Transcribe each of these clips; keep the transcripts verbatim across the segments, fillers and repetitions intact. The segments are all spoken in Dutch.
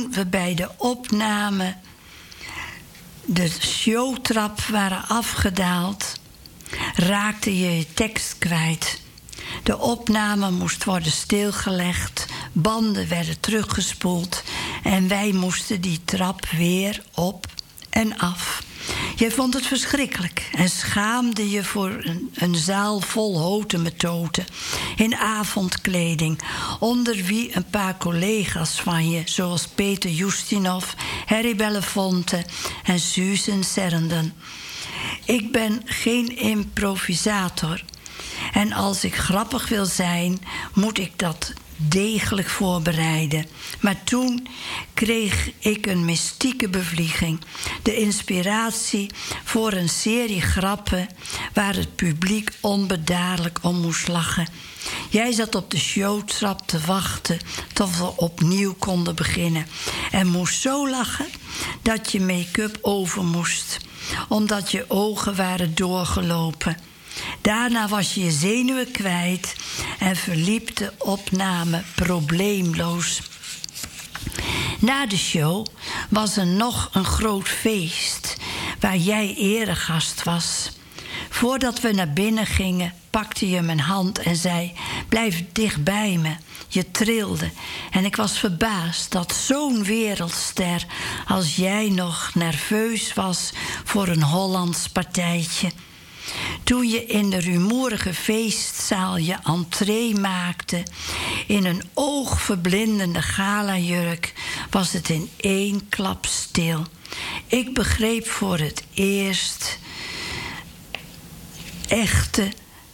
toen we bij de opname de showtrap waren afgedaald, raakte je je tekst kwijt. De opname moest worden stilgelegd, banden werden teruggespoeld en wij moesten die trap weer op en af. Je vond het verschrikkelijk en schaamde je voor een, een zaal vol hotemetoten in avondkleding, onder wie een paar collega's van je, zoals Peter Justinov, Harry Belafonte en Susan Sarandon. Ik ben geen improvisator en als ik grappig wil zijn, moet ik dat degelijk voorbereiden. Maar toen kreeg ik een mystieke bevlieging. De inspiratie voor een serie grappen waar het publiek onbedaarlijk om moest lachen. Jij zat op de showtrap te wachten tot we opnieuw konden beginnen. En moest zo lachen dat je make-up over moest, omdat je ogen waren doorgelopen. Daarna was je je zenuwen kwijt en verliep de opname probleemloos. Na de show was er nog een groot feest waar jij eregast was. Voordat we naar binnen gingen, pakte je mijn hand en zei: blijf dicht bij me. Je trilde en ik was verbaasd dat zo'n wereldster als jij nog nerveus was voor een Hollands partijtje. Toen je in de rumoerige feestzaal je entree maakte in een oogverblindende galajurk, was het in één klap stil. Ik begreep voor het eerst echte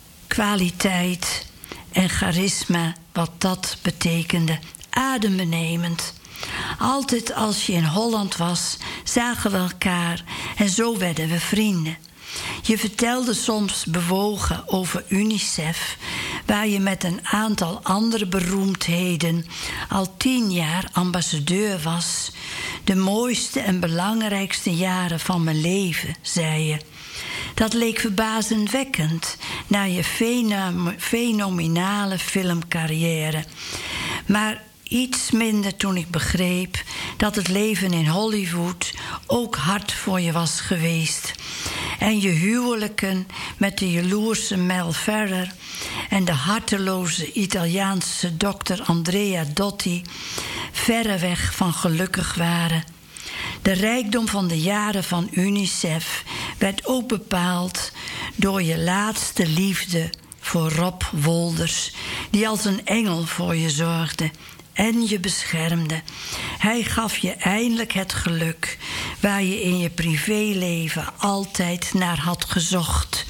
kwaliteit en charisma, wat dat betekende. Adembenemend. Altijd als je in Holland was, zagen we elkaar en zo werden we vrienden. Je vertelde soms bewogen over UNICEF, waar je met een aantal andere beroemdheden al tien jaar ambassadeur was. De mooiste en belangrijkste jaren van mijn leven, zei je. Dat leek verbazingwekkend na je fenom- fenomenale filmcarrière. Maar iets minder toen ik begreep dat het leven in Hollywood ook hard voor je was geweest. En je huwelijken met de jaloerse Mel Ferrer en de harteloze Italiaanse dokter Andrea Dotti verreweg van gelukkig waren. De rijkdom van de jaren van UNICEF werd ook bepaald door je laatste liefde voor Rob Wolders, die als een engel voor je zorgde en je beschermde. Hij gaf je eindelijk het geluk waar je in je privéleven altijd naar had gezocht.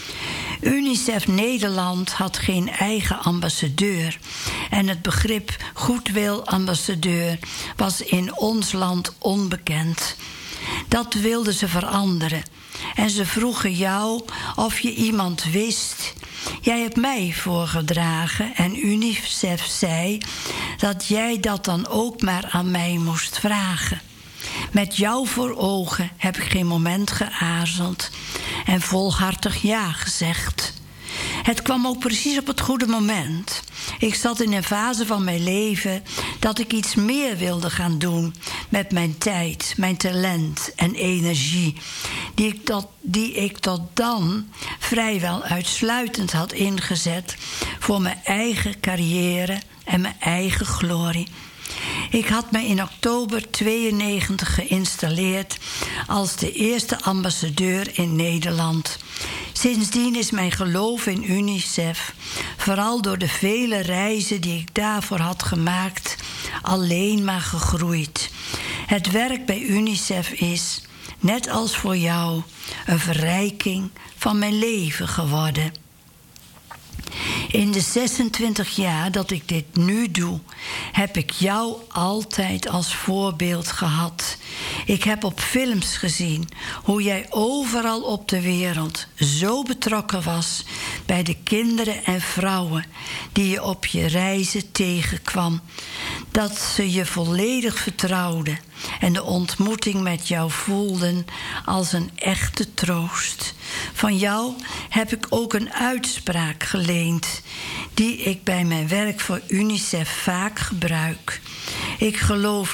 UNICEF Nederland had geen eigen ambassadeur en het begrip goodwill-ambassadeur was in ons land onbekend. Dat wilden ze veranderen en ze vroegen jou of je iemand wist. Jij hebt mij voorgedragen en UNICEF zei dat jij dat dan ook maar aan mij moest vragen. Met jou voor ogen heb ik geen moment geaarzeld en volhartig ja gezegd. Het kwam ook precies op het goede moment. Ik zat in een fase van mijn leven dat ik iets meer wilde gaan doen met mijn tijd, mijn talent en energie, die ik tot, die ik tot dan vrijwel uitsluitend had ingezet voor mijn eigen carrière en mijn eigen glorie. Ik had me in oktober tweeënnegentig geïnstalleerd als de eerste ambassadeur in Nederland. Sindsdien is mijn geloof in UNICEF, vooral door de vele reizen die ik daarvoor had gemaakt, alleen maar gegroeid. Het werk bij UNICEF is, net als voor jou, een verrijking van mijn leven geworden. In de zesentwintig jaar dat ik dit nu doe, heb ik jou altijd als voorbeeld gehad. Ik heb op films gezien hoe jij overal op de wereld zo betrokken was bij de kinderen en vrouwen die je op je reizen tegenkwam, dat ze je volledig vertrouwden en de ontmoeting met jou voelden als een echte troost. Van jou heb ik ook een uitspraak geleend die ik bij mijn werk voor UNICEF vaak gebruik. Ik geloof